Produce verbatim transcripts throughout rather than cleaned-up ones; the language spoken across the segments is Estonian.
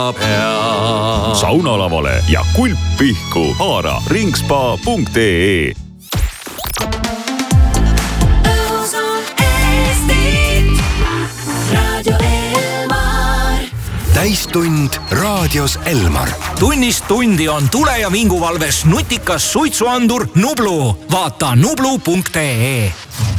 saunalavale ja kulppihku haara ringspa punkt ee. Täistund raadios Elmar. Tunnist tundi on tule- ja vinguvalves nutikas suitsuandur Nublu. Vaata nublu punkt ee.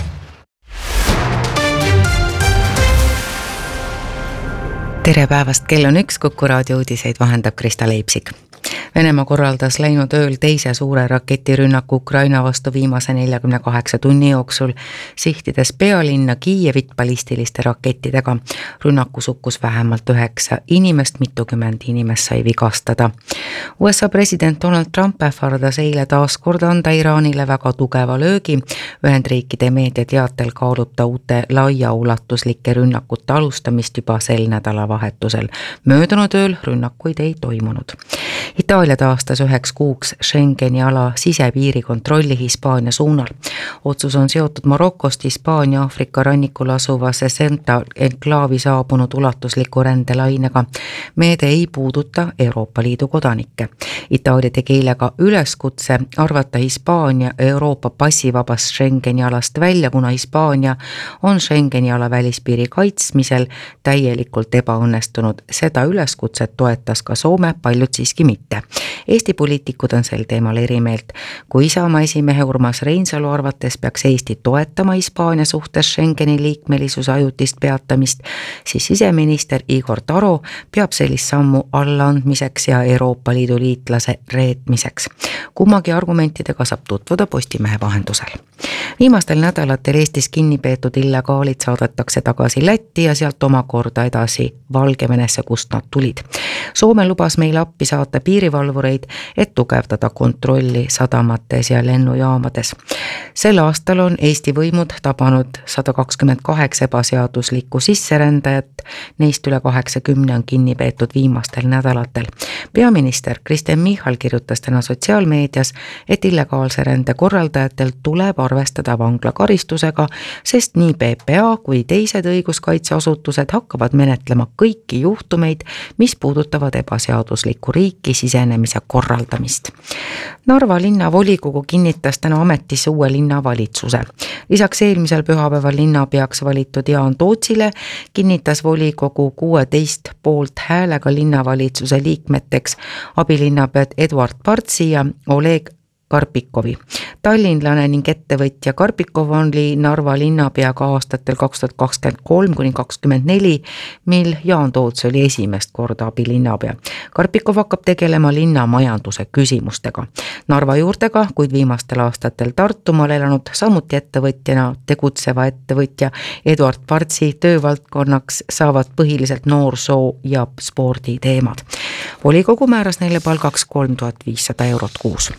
Tere päevast, kell on üks, Kuku raadio uudiseid vahendab Krista Leipsik. Venemaa korraldas läinud ööl teise suure raketirünnaku Ukraina vastu viimase neljakümne kaheksa tunni jooksul, sihtides pealinna Kiievit ballistiliste rakettidega. Rünnakus hukkus vähemalt üheksa inimest, mitukümmend inimest sai vigastada. U S A president Donald Trump ähvardas eile taas kord anda Iraanile väga tugeva löögi. Ühendriikide meediateatel kaalub ta uute laiaulatuslike rünnakute alustamist juba sel nädalavahetusel. Möödunud ööl rünnakuid ei toimunud. Itaalia taastas üheks kuuks Schengeni ala sisepiiri kontrolli Hispaania suunal. Otsus on seotud Marokost Hispaania Aafrika rannikul asuvasse Ceuta enklaavi saabunud ulatusliku rändelainega. Meede ei puuduta Euroopa Liidu kodanikke. Itaalia tegi eile ka üleskutse arvata Hispaania Euroopa passivabast Schengeni alast välja, kuna Hispaania on Schengeni ala välispiiri kaitsmisel täielikult ebaõnnestunud. Seda üleskutset toetas ka Soome, paljud siiski mitte. Eesti poliitikud on sel teemal erimeelt. Kui Isamaa esimehe Urmas Reinsalu arvates peaks Eesti toetama Hispaania suhtes Schengeni liikmelisuse ajutist peatamist, siis siseminister Igor Taro peab sellist sammu allaandmiseks ja Euroopa Liidu liitlase reetmiseks. Kummagi argumentidega saab tutvuda Postimehe vahendusel. Viimastel nädalatel Eestis kinni peetud illegaalid saadetakse tagasi Lätti ja sealt omakorda edasi Valgevenesse, kust nad tulid. Soome lubas meile appi saata piirivalvureid, et tugevdada kontrolli sadamates ja lennujaamades. Sel aastal on Eesti võimud tabanud sada kakskümmend kaheksa ebaseaduslikku sisserändajat, neist üle kaheksakümne on kinni peetud viimastel nädalatel. Peaminister Kristen Michal kirjutas täna sotsiaalmeedias, et illegaalse rände korraldajatel tuleb arvestada vanglakaristusega, sest nii P P A kui teised õiguskaitseasutused hakkavad menetlema kõiki juhtumeid, mis puudutavad ebaseaduslikku riiki sisenemise korraldamist. Narva linnavolikogu kinnitas täna ametisse uue linnavalitsuse. Lisaks eelmisel pühapäeval linnapeaks valitud Jaan Tootsile kinnitas volikogu kuueteist poolt häälega linnavalitsuse liikmeteks abilinnapead Eduard Partsi ja Oleg Karpikovi. Tallinlane ning ettevõtja Karpikov oli Narva linnapeaga aastatel kaks tuhat kakskümmend kolm kuni kakskümmend neli, mil Jaan Toots oli esimest korda abilinnapea. Karpikov hakkab tegelema linna majanduse küsimustega. Narva juurtega, kuid viimastel aastatel Tartumaal elanud, samuti ettevõtjana tegutseva ettevõtja Eduard Partsi töövaldkonnaks saavad põhiliselt noorsoo ja sporditeemad. Volikogu määras neile palgaks kolm tuhat viissada eurot kuus.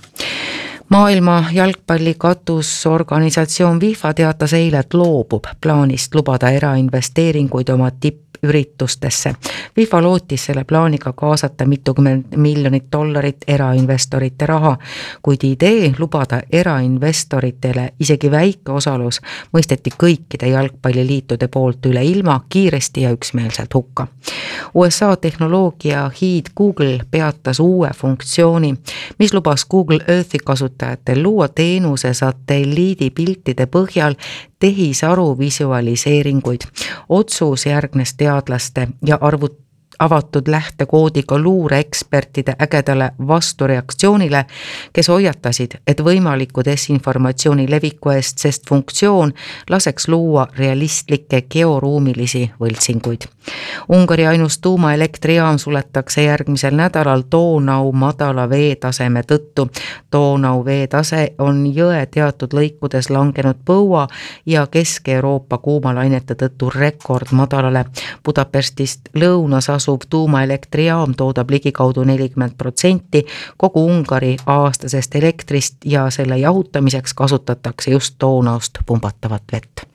Maailma jalgpalli katusorganisatsioon FIFA teatas eile, et loobub plaanist lubada erainvesteeringuid oma tippüritustesse. FIFA lootis selle plaaniga kaasata mitukümmend miljonit dollarit erainvestorite raha, kuid idee lubada erainvestoritele isegi väike osalus mõisteti kõikide jalgpalliliitude poolt üle ilma kiiresti ja üksmeelselt hukka. U S A tehnoloogia hiid Google peatas uue funktsiooni, mis lubas Google Earthi kasutajatel luua teenuse satelliidipiltide põhjal tehisaru visualiseeringuid. Otsus järgnes teadlaste ja arvut avatud lähtekoodiga luureekspertide ägedale vastureaktsioonile, kes hoiatasid, et võimaliku desinformatsiooni leviku eest, sest funktsioon laseks luua realistlikke georuumilisi võltsinguid. Ungari ainus tuumaelektrijaam suletakse järgmisel nädalal Donau madala veetaseme tõttu. Donau veetase on jõe teatud lõikudes langenud põua ja Kesk-Euroopa kuumalainete tõttu rekord madalale. Budapestist lõunas asuv tuumaelektrijaam toodab ligikaudu nelikümmend protsenti kogu Ungari aastasest elektrist ja selle jahutamiseks kasutatakse just Donaust pumbatavat vett.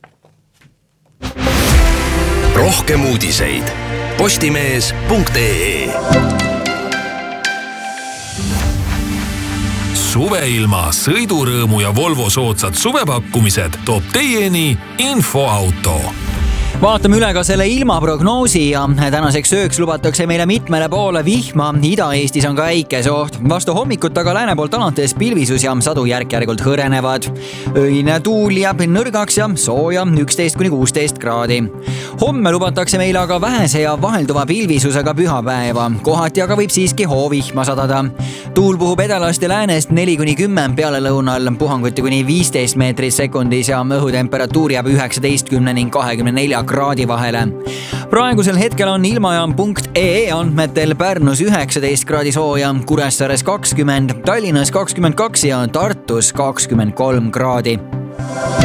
Rohkem uudiseid postimees punkt ee. Suveilma, sõidurõõmu ja Volvo soodsad suvepakkumised toob teieni Infoauto. Vaatame üle ka selle ilmaprognoosi ja tänaseks ööks lubatakse meile mitmele poole vihma. Ida-Eestis on ka äikesoht. Vastu hommikut aga lääne poolt alates pilvisus ja sadu järk-järgult hõrenevad. Öine tuul jääb nõrgaks ja sooja üksteist kuni kuusteist kraadi. Homme lubatakse meile aga vähese ja vahelduva pilvisusega pühapäeva. Kohati aga võib siiski hoovihma sadada. Tuul puhub edalast ja läänest neli kuni kümme peale lõunal, puhanguti kuni viisteist meetrit sekundis ja õhutemperatuur jääb üheksateistkümne ning kahekümne nelja kraadi vahele. Praegusel hetkel on ilmajaam punkt ee andmetel Pärnus üheksateist kraadi sooja, Kuressaares kakskümmend, Tallinnas kakskümmend kaks ja Tartus kakskümmend kolm kraadi.